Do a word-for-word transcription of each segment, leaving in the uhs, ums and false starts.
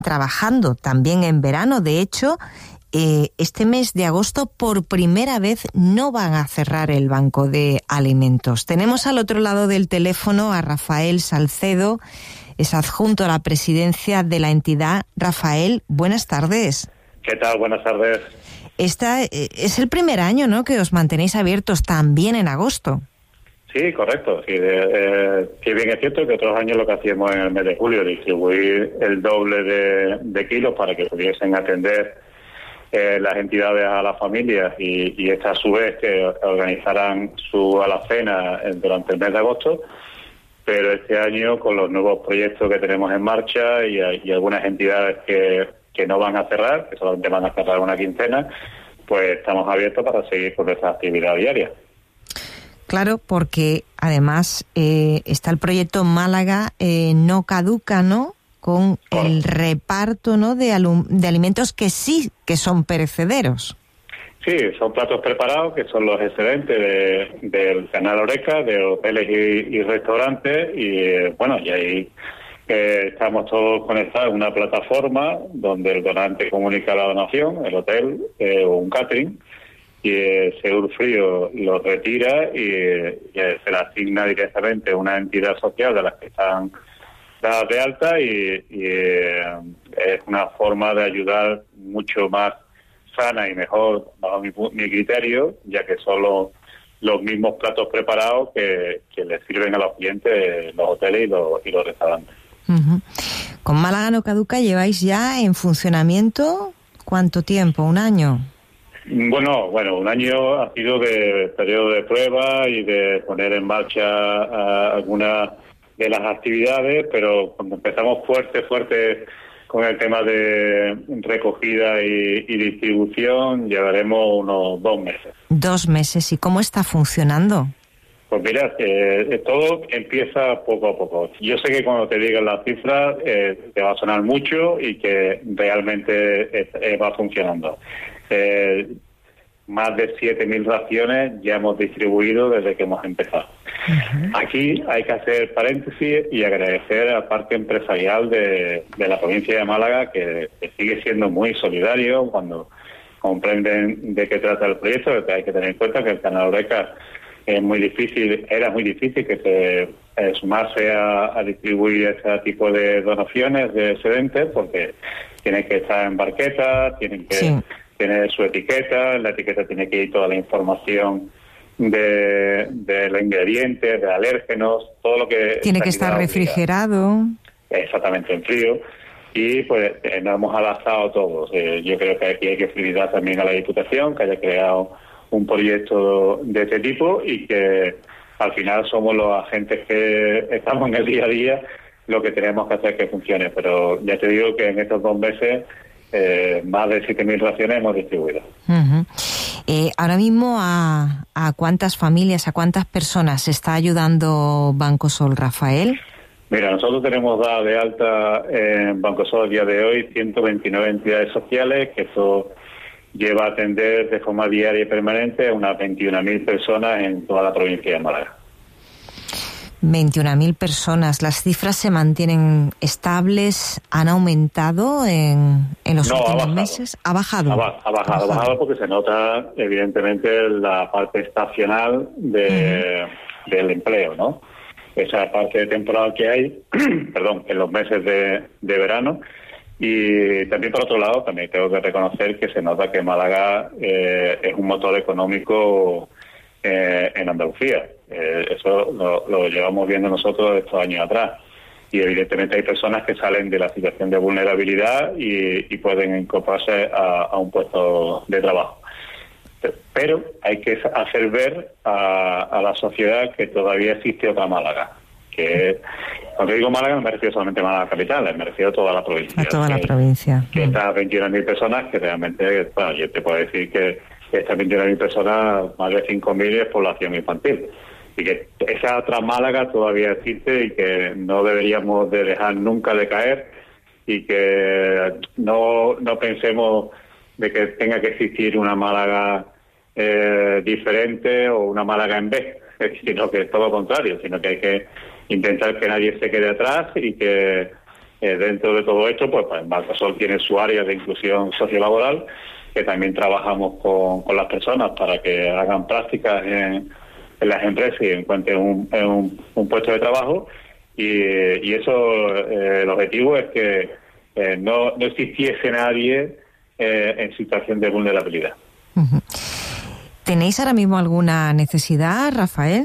trabajando también en verano. De hecho, eh, este mes de agosto por primera vez no van a cerrar el banco de alimentos. Tenemos al otro lado del teléfono a Rafael Salcedo, es adjunto a la presidencia de la entidad. Rafael, buenas tardes. ¿Qué tal? Buenas tardes. Esta eh, es el primer año, ¿no?, que os mantenéis abiertos también en agosto. Sí, correcto. Sí, eh, sí, bien es cierto que otros años lo que hacíamos en el mes de julio, distribuir el doble de, de kilos para que pudiesen atender eh, las entidades a las familias y, y estas a su vez que organizaran su alacena durante el mes de agosto. Pero este año, con los nuevos proyectos que tenemos en marcha y, y algunas entidades que, que no van a cerrar, que solamente van a cerrar una quincena, pues estamos abiertos para seguir con esa actividad diaria. Claro, porque además eh, está el proyecto Málaga eh, no caduca, ¿no?, con el reparto, ¿no?, de, alum- de alimentos que sí que son perecederos. Sí, son platos preparados que son los excedentes de, del canal Oreca, de hoteles y, y restaurantes, y eh, bueno, y ahí eh, estamos todos conectados en una plataforma donde el donante comunica la donación, el hotel eh, o un catering, y eh, Segur Frío lo retira y, y eh, se le asigna directamente a una entidad social de las que están dadas de alta, y, y eh, es una forma de ayudar mucho más sana y mejor, bajo mi, mi criterio, ya que son los, los mismos platos preparados que, que les sirven a los clientes los hoteles y los, y los restaurantes. Uh-huh. Con Málaga no caduca lleváis ya en funcionamiento ¿cuánto tiempo? ¿Un año? Bueno, bueno, un año ha sido de periodo de prueba y de poner en marcha uh, algunas de las actividades, pero cuando empezamos fuerte, fuerte con el tema de recogida y, y distribución, llevaremos unos dos meses. Dos meses. ¿Y cómo está funcionando? Pues mira, eh, todo empieza poco a poco. Yo sé que cuando te digan las cifras eh, te va a sonar mucho y que realmente eh, va funcionando. Eh, más de siete mil raciones ya hemos distribuido desde que hemos empezado. Uh-huh. Aquí hay que hacer paréntesis y agradecer a la parte empresarial de, de la provincia de Málaga, que, que sigue siendo muy solidario cuando comprenden de qué trata el proyecto. Que hay que tener en cuenta que el canal Oreca es muy difícil, era muy difícil que se eh, sumase a, a distribuir este tipo de donaciones de excedentes, porque tienen que estar en barquetas, tienen que sí. tener su etiqueta, en la etiqueta tiene que ir toda la información de, de los ingredientes, de alérgenos, todo lo que... Tiene que estar refrigerado. Exactamente, en frío. Y pues eh, nos hemos adaptado todos. Eh, yo creo que aquí hay que felicitar también a la Diputación, que haya creado un proyecto de este tipo y que al final somos los agentes que estamos en el día a día lo que tenemos que hacer que funcione. Pero ya te digo que en estos dos meses eh, más de siete mil raciones hemos distribuido. Uh-huh. Eh, ahora mismo, ¿a, ¿a cuántas familias, a cuántas personas está ayudando Banco Sol, Rafael? Mira, nosotros tenemos dada de alta en Banco Sol a día de hoy ciento veintinueve entidades sociales, que eso lleva a atender de forma diaria y permanente a unas veintiuna mil personas en toda la provincia de Málaga. veintiuna mil personas. ¿Las cifras se mantienen estables? ¿Han aumentado en, en los no, últimos ha meses? ¿Ha bajado? Ha, ba- ha bajado, ha bajado porque se nota evidentemente la parte estacional de, uh-huh. del empleo, ¿no? Esa parte temporal que hay, perdón, en los meses de, de verano. Y también, por otro lado, también tengo que reconocer que se nota que Málaga eh, es un motor económico eh, en Andalucía. Eh, eso lo, lo llevamos viendo nosotros estos años atrás. Y evidentemente hay personas que salen de la situación de vulnerabilidad y, y pueden incorporarse a, a un puesto de trabajo. Pero hay que hacer ver a, a la sociedad que todavía existe otra Málaga. Que cuando digo Málaga no me refiero solamente a Málaga capital, me refiero a toda la provincia. A toda que, la provincia. Que estas veintiuna mil personas que realmente, bueno, yo te puedo decir que estas veintiuna mil personas, más de cinco mil es población infantil. Y que esa otra Málaga todavía existe y que no deberíamos de dejar nunca de caer y que no, no pensemos de que tenga que existir una Málaga eh, diferente o una Málaga en B, sino que es todo lo contrario, sino que hay que intentar que nadie se quede atrás y que eh, dentro de todo esto, pues, pues Marcosol tiene su área de inclusión sociolaboral, que también trabajamos con, con las personas para que hagan prácticas en, en las empresas y encuentren un, un, un puesto de trabajo. Y, y eso, eh, el objetivo es que eh, no, no existiese nadie eh, en situación de vulnerabilidad. Uh-huh. ¿Tenéis ahora mismo alguna necesidad, Rafael?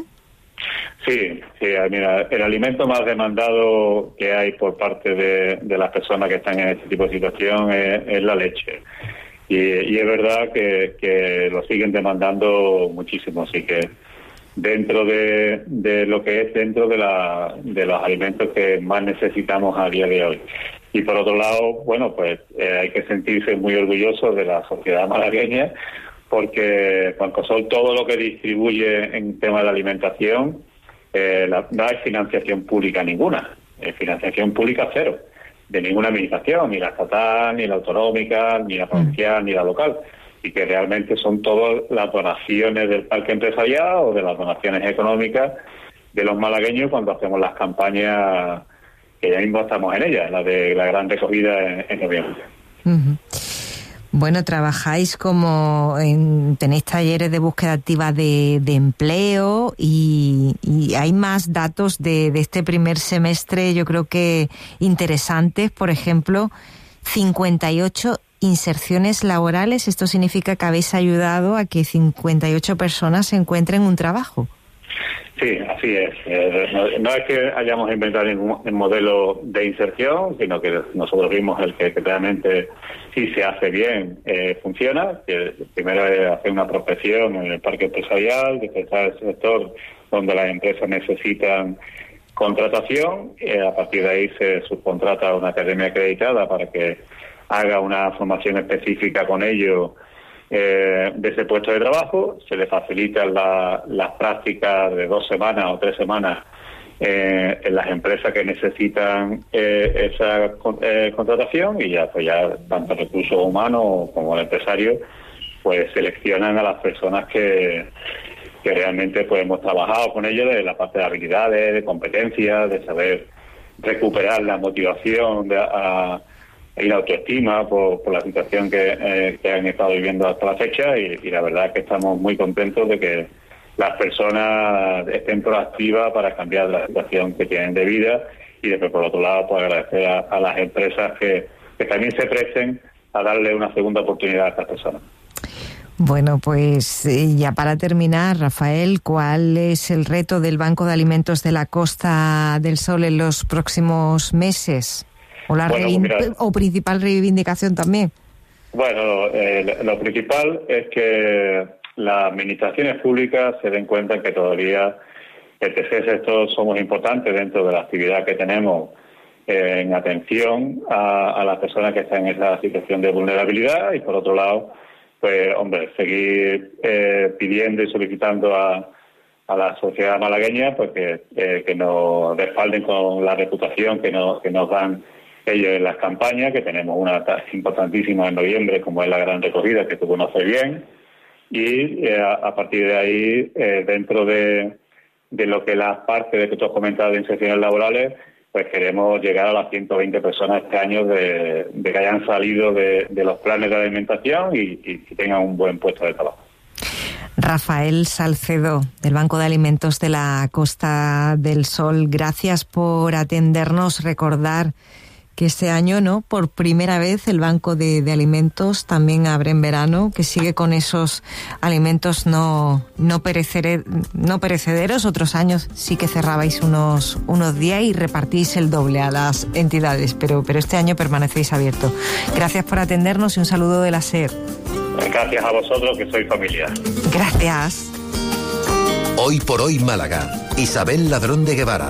Sí, sí, mira, el alimento más demandado que hay por parte de, de las personas que están en este tipo de situación es, es la leche. Y, y es verdad que, que lo siguen demandando muchísimo, así que dentro de, de lo que es dentro de, la, de los alimentos que más necesitamos a día de hoy. Y por otro lado, bueno, pues eh, hay que sentirse muy orgulloso de la sociedad malagueña, porque Marcosol todo lo que distribuye en tema de alimentación eh, la, no hay financiación pública ninguna, eh, financiación pública cero, de ninguna administración, ni la estatal, ni la autonómica, ni la provincial, ni la local, y que realmente son todas las donaciones del parque empresarial o de las donaciones económicas de los malagueños cuando hacemos las campañas que ya mismo estamos en ellas, la de la gran recogida en, en noviembre. Uh-huh. Bueno, trabajáis como en, tenéis talleres de búsqueda activa de, de empleo y, y hay más datos de, de este primer semestre, yo creo que interesantes. Por ejemplo, cincuenta y ocho inserciones laborales. Esto significa que habéis ayudado a que cincuenta y ocho personas se encuentren un trabajo. Sí, así es. Eh, no, no es que hayamos inventado ningún modelo de inserción, sino que nosotros vimos el que, que realmente, si se hace bien, eh, funciona. Que primero es hacer una prospección en el parque empresarial, detectar el sector donde las empresas necesitan contratación. Eh, a partir de ahí se subcontrata a una academia acreditada para que haga una formación específica con ellos Eh, de ese puesto de trabajo. Se le facilitan la, las prácticas de dos semanas o tres semanas eh, en las empresas que necesitan eh, esa eh, contratación, y ya pues ya tanto el recursos humanos como el empresario pues seleccionan a las personas que, que realmente pues hemos trabajado con ellos de la parte de habilidades, de competencias, de saber recuperar la motivación de, a y la autoestima por, por la situación que, eh, que han estado viviendo hasta la fecha, y, y la verdad es que estamos muy contentos de que las personas estén proactivas para cambiar la situación que tienen de vida, y después por otro lado pues agradecer a, a las empresas que, que también se presten a darle una segunda oportunidad a estas personas. Bueno, pues ya para terminar, Rafael, ¿cuál es el reto del Banco de Alimentos de la Costa del Sol en los próximos meses? ¿O la bueno, reivindic- mira, o principal reivindicación también? Bueno, eh, lo principal es que las administraciones públicas se den cuenta que todavía el tercer sector somos importantes dentro de la actividad que tenemos eh, en atención a, a las personas que están en esa situación de vulnerabilidad, y por otro lado, pues, hombre, seguir eh, pidiendo y solicitando a, a la sociedad malagueña pues que, eh, que nos respalden con la reputación que nos, que nos dan ellos en las campañas, que tenemos una importantísima en noviembre, como es la gran recogida, que tú conoces bien, y eh, a, a partir de ahí, eh, dentro de, de lo que la parte de que tú has comentado de inserciones laborales, pues queremos llegar a las ciento veinte personas este año de, de que hayan salido de, de los planes de alimentación y, y que tengan un buen puesto de trabajo. Rafael Salcedo, del Banco de Alimentos de la Costa del Sol, gracias por atendernos. Recordar que este año, ¿no?, por primera vez el Banco de, de Alimentos también abre en verano, que sigue con esos alimentos no no, perecere, no perecederos. Otros años sí que cerrabais unos unos días y repartís el doble a las entidades, pero pero este año permanecéis abiertos. Gracias por atendernos y un saludo de la SER. Gracias a vosotros, que sois familia. Gracias. Hoy por hoy Málaga. Isabel Ladrón de Guevara.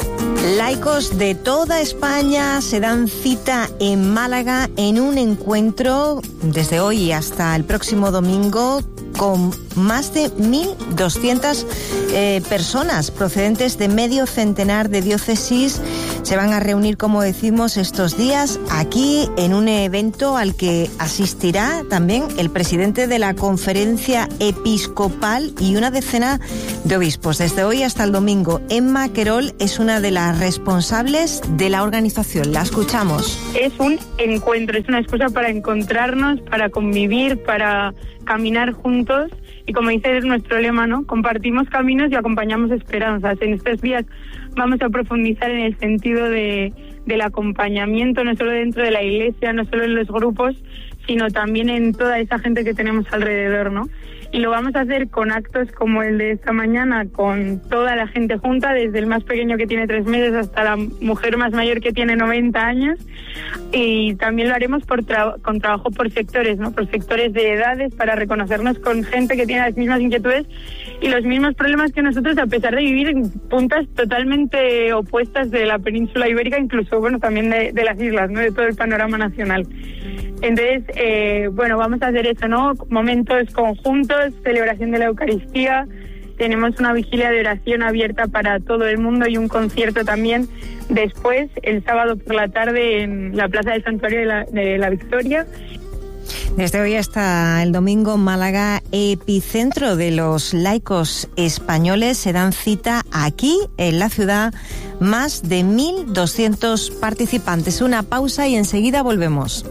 Laicos de toda España se dan cita en Málaga en un encuentro desde hoy hasta el próximo domingo con más de mil doscientas eh, personas procedentes de medio centenar de diócesis Se van a reunir, como decimos, estos días aquí en un evento al que asistirá también el presidente de la Conferencia Episcopal y una decena de obispos. Desde hoy hasta el domingo, Emma Querol es una de las responsables de la organización. La escuchamos. Es un encuentro, es una excusa para encontrarnos, para convivir, para caminar juntos. Y como dice nuestro lema, ¿no? Compartimos caminos y acompañamos esperanzas. En estos días vamos a profundizar en el sentido de, del acompañamiento, no solo dentro de la iglesia, no solo en los grupos, sino también en toda esa gente que tenemos alrededor, ¿no? Y lo vamos a hacer con actos como el de esta mañana, con toda la gente junta, desde el más pequeño que tiene tres meses hasta la mujer más mayor que tiene noventa años. Y también lo haremos por tra- con trabajo por sectores, ¿no? Por sectores de edades, para reconocernos con gente que tiene las mismas inquietudes y los mismos problemas que nosotros, a pesar de vivir en puntas totalmente opuestas de la península ibérica, incluso, bueno, también de, de las islas, ¿no? De todo el panorama nacional. Entonces, eh, bueno, vamos a hacer eso, ¿no? Momentos conjuntos, celebración de la Eucaristía. Tenemos una vigilia de oración abierta para todo el mundo y un concierto también después, el sábado por la tarde, en la Plaza del Santuario de la, de la Victoria. Desde hoy hasta el domingo, Málaga, epicentro de los laicos españoles, se dan cita aquí, en la ciudad, más de mil doscientos participantes. Una pausa y enseguida volvemos.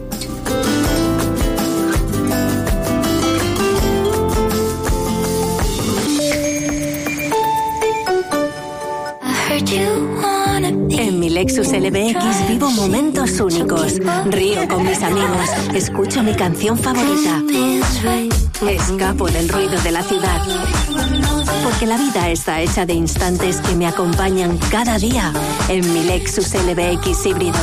En mi Lexus L B X vivo momentos únicos. Río con mis amigos. Escucho mi canción favorita. Escapo del ruido de la ciudad. Porque la vida está hecha de instantes que me acompañan cada día en mi Lexus L B X híbrido.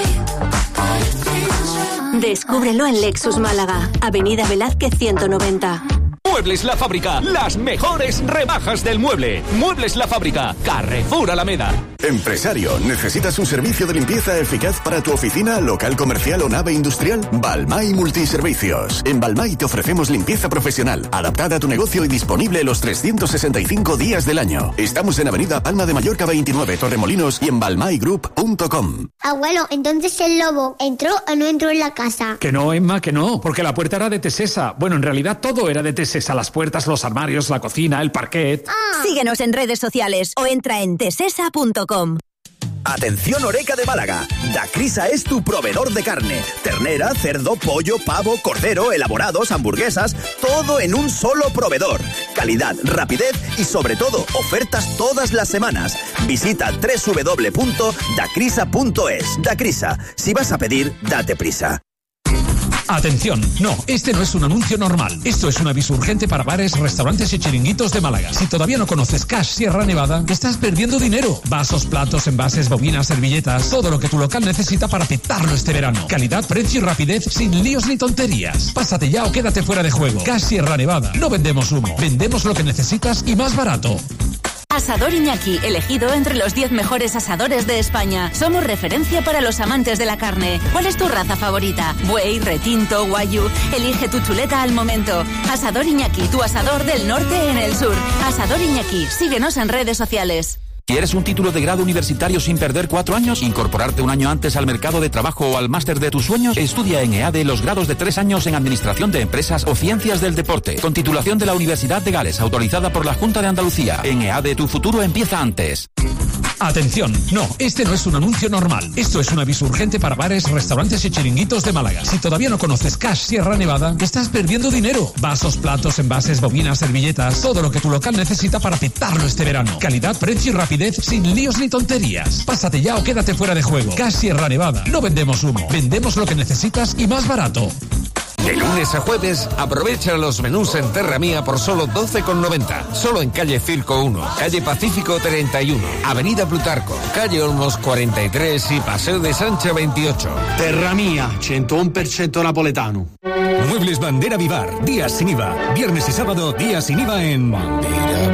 Descúbrelo en Lexus Málaga, Avenida Velázquez ciento noventa. Muebles La Fábrica, las mejores rebajas del mueble. Muebles La Fábrica, Carrefour Alameda. Empresario, ¿necesitas un servicio de limpieza eficaz para tu oficina, local comercial o nave industrial? Balmay Multiservicios. En Balmay te ofrecemos limpieza profesional, adaptada a tu negocio y disponible los trescientos sesenta y cinco días del año. Estamos en Avenida Palma de Mallorca veintinueve, Torremolinos, y en balmay group punto com. Abuelo, ¿entonces el lobo entró o no entró en la casa? Que no, Emma, que no, porque la puerta era de Tesesa. Bueno, en realidad todo era de Tesesa. Las puertas, los armarios, la cocina, el parquet. Ah. Síguenos en redes sociales o entra en tesesa punto com. Atención Oreca de Málaga, Dacrisa es tu proveedor de carne, ternera, cerdo, pollo, pavo, cordero, elaborados, hamburguesas, todo en un solo proveedor. Calidad, rapidez y sobre todo ofertas todas las semanas. Visita doble u doble u doble u punto dacrisa punto es. Dacrisa, si vas a pedir, date prisa. Atención, no, este no es un anuncio normal. Esto es un aviso urgente para bares, restaurantes y chiringuitos de Málaga. Si todavía no conoces Cash Sierra Nevada, estás perdiendo dinero. Vasos, platos, envases, bobinas, servilletas, todo lo que tu local necesita para petarlo este verano. Calidad, precio y rapidez sin líos ni tonterías. Pásate ya o quédate fuera de juego. Cash Sierra Nevada. No vendemos humo, vendemos lo que necesitas y más barato. Asador Iñaki, elegido entre los diez mejores asadores de España. Somos referencia para los amantes de la carne. ¿Cuál es tu raza favorita? Buey, retinto, guayú. Elige tu chuleta al momento. Asador Iñaki, tu asador del norte en el sur. Asador Iñaki, síguenos en redes sociales. ¿Quieres un título de grado universitario sin perder cuatro años? ¿Incorporarte un año antes al mercado de trabajo o al máster de tus sueños? Estudia en E A D E los grados de tres años en Administración de Empresas o Ciencias del Deporte, con titulación de la Universidad de Gales, autorizada por la Junta de Andalucía. En E A D E tu futuro empieza antes. Atención, no, este no es un anuncio normal. Esto es un aviso urgente para bares, restaurantes y chiringuitos de Málaga. Si todavía no conoces Cash Sierra Nevada, estás perdiendo dinero. Vasos, platos, envases, bobinas, servilletas, todo lo que tu local necesita para petarlo este verano. Calidad, precio y rapidez sin líos ni tonterías. Pásate ya o quédate fuera de juego. Cash Sierra Nevada. No vendemos humo, vendemos lo que necesitas y más barato. De lunes a jueves, aprovecha los menús en Terra Mía por solo doce con noventa. Solo en calle Circo uno, calle Pacífico treinta y uno, avenida Plutarco, calle Olmos cuarenta y tres y Paseo de Sancha veintiocho. Terra Mía, ciento uno por ciento napoletano. Muebles Bandera Vivar, días sin I V A. Viernes y sábado, días sin I V A en Bandera